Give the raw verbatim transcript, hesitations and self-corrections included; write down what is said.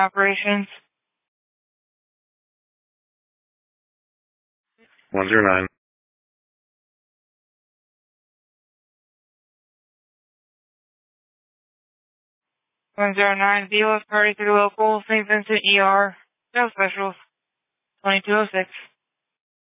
Operations. one zero nine. one zero nine, B O S party to the local Saint Vincent E R. No specials. twenty-two oh six.